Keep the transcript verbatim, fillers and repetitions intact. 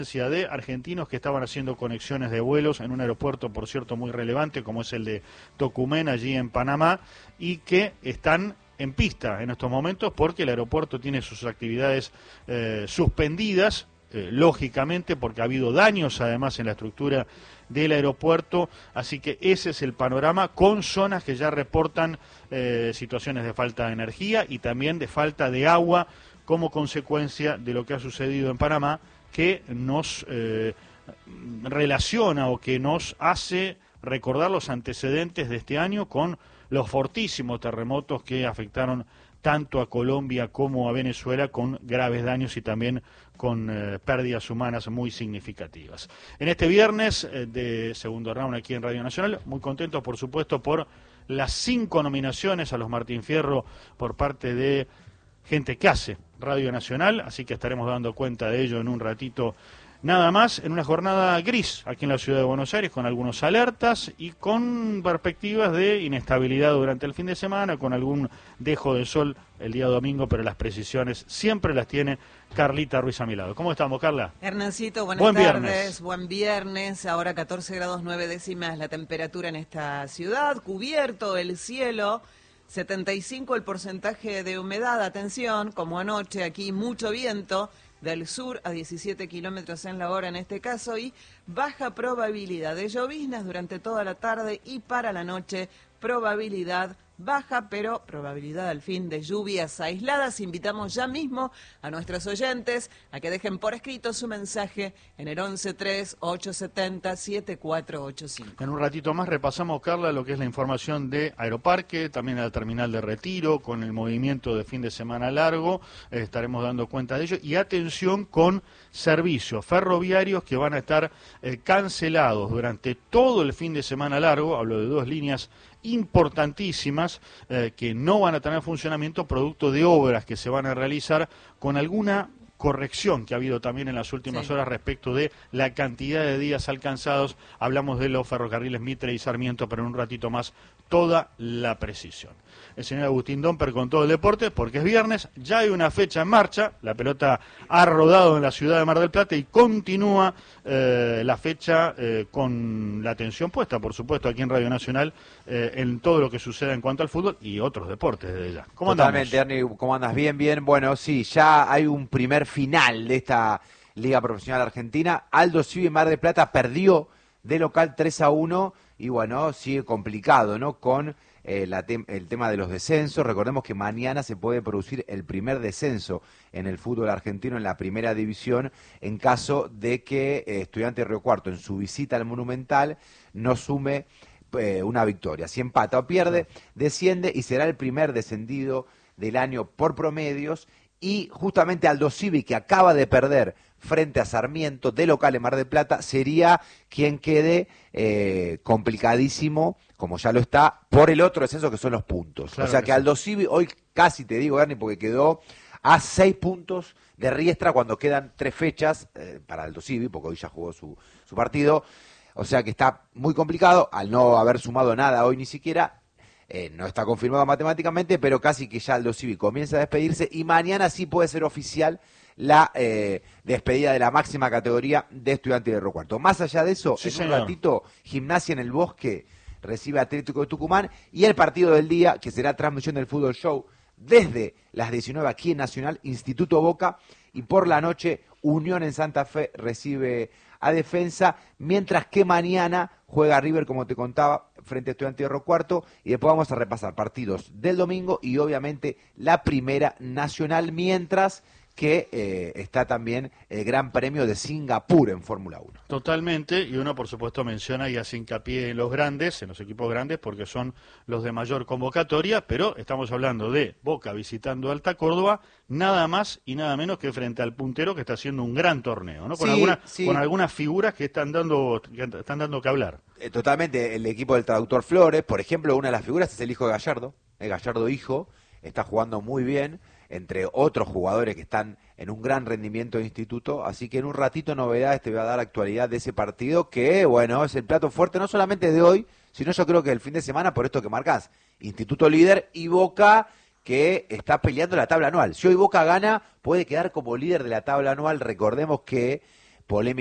de argentinos que estaban haciendo conexiones de vuelos en un aeropuerto, por cierto, muy relevante, como es el de Tocumen, allí en Panamá, y que están en pista en estos momentos porque el aeropuerto tiene sus actividades eh, suspendidas, eh, lógicamente, porque ha habido daños además en la estructura del aeropuerto, así que ese es el panorama, con zonas que ya reportan eh, situaciones de falta de energía y también de falta de agua como consecuencia de lo que ha sucedido en Panamá, que nos eh, relaciona o que nos hace recordar los antecedentes de este año con los fortísimos terremotos que afectaron tanto a Colombia como a Venezuela, con graves daños y también con eh, pérdidas humanas muy significativas. En este viernes eh, de segundo round aquí en Radio Nacional, muy contentos por supuesto por las cinco nominaciones a los Martín Fierro por parte de gente que hace Radio Nacional, así que estaremos dando cuenta de ello en un ratito nada más, en una jornada gris aquí en la ciudad de Buenos Aires, con algunos alertas y con perspectivas de inestabilidad durante el fin de semana, con algún dejo de sol el día domingo, pero las precisiones siempre las tiene Carlita Ruiz a mi lado. ¿Cómo estamos, Carla? Hernancito, buenas Buen tardes, viernes. buen viernes, ahora catorce grados nueve décimas la temperatura en esta ciudad, cubierto el cielo, setenta y cinco el porcentaje de humedad, atención, como anoche aquí mucho viento, del sur a diecisiete kilómetros en la hora en este caso, y baja probabilidad de lloviznas durante toda la tarde y para la noche probabilidad baja, pero probabilidad al fin de lluvias aisladas. Invitamos ya mismo a nuestros oyentes a que dejen por escrito su mensaje en el once tres ocho siete cero siete cuatro ocho cinco. En un ratito más repasamos, Carla, lo que es la información de Aeroparque, también a la terminal de Retiro, con el movimiento de fin de semana largo, eh, estaremos dando cuenta de ello, y atención con servicios ferroviarios que van a estar eh, cancelados durante todo el fin de semana largo. Hablo de dos líneas importantísimas eh, que no van a tener funcionamiento producto de obras que se van a realizar, con alguna corrección que ha habido también en las últimas sí. horas respecto de la cantidad de días alcanzados. Hablamos de los ferrocarriles Mitre y Sarmiento, pero en un ratito más toda la precisión. El señor Agustín Domper con todo el deporte, porque es viernes, ya hay una fecha en marcha, la pelota ha rodado en la ciudad de Mar del Plata y continúa eh, la fecha eh, con la atención puesta, por supuesto, aquí en Radio Nacional, eh, en todo lo que suceda en cuanto al fútbol y otros deportes desde ya. ¿Cómo Totalmente, andamos? Ernie, ¿cómo andas? Bien, bien. Bueno, sí, ya hay un primer final de esta Liga Profesional Argentina. Aldo Civi Mar del Plata perdió de local tres a uno y bueno, sigue complicado, ¿no? Con eh, la tem el tema de los descensos. Recordemos que mañana se puede producir el primer descenso en el fútbol argentino en la primera división en caso de que eh, Estudiantes de Río Cuarto en su visita al Monumental no sume eh, una victoria. Si empata o pierde, desciende y será el primer descendido del año por promedios. Y justamente Aldo Civi, que acaba de perder frente a Sarmiento de local en Mar del Plata, sería quien quede eh, complicadísimo, como ya lo está, por el otro descenso que son los puntos. Claro o sea que que sí. Aldo Civi, hoy casi te digo, Ernie, porque quedó a seis puntos de Riestra cuando quedan tres fechas eh, para Aldo Civi, porque hoy ya jugó su, su partido. O sea que está muy complicado, al no haber sumado nada hoy ni siquiera. Eh, no está confirmado matemáticamente, pero casi que ya Aldo Civi comienza a despedirse y mañana sí puede ser oficial la eh, despedida de la máxima categoría de Estudiantes de Río Cuarto. Más allá de eso, Sí, en señor. un ratito, Gimnasia en el Bosque recibe a Atlético de Tucumán y el partido del día, que será transmisión del Fútbol Show desde las diecinueve aquí en Nacional, Instituto Boca, y por la noche Unión en Santa Fe recibe a Defensa, mientras que mañana juega River, como te contaba, frente a Estudiantes de Río Cuarto, y después vamos a repasar partidos del domingo y obviamente la Primera Nacional, mientras que eh, está también el Gran Premio de Singapur en Fórmula uno. Totalmente, y uno por supuesto menciona y hace hincapié en los grandes, en los equipos grandes, porque son los de mayor convocatoria, pero estamos hablando de Boca visitando Alta Córdoba, nada más y nada menos que frente al puntero que está haciendo un gran torneo, ¿no? Con, Sí, alguna, sí. con algunas figuras que están dando que están dando que hablar. Eh, totalmente, el equipo del traductor Flores, por ejemplo, una de las figuras es el hijo de Gallardo, el Gallardo hijo, está jugando muy bien, entre otros jugadores que están en un gran rendimiento de instituto, así que en un ratito novedades te voy a dar actualidad de ese partido que, bueno, es el plato fuerte no solamente de hoy, sino yo creo que el fin de semana, por esto que marcás, Instituto líder y Boca que está peleando la tabla anual. Si hoy Boca gana, puede quedar como líder de la tabla anual. Recordemos que polémica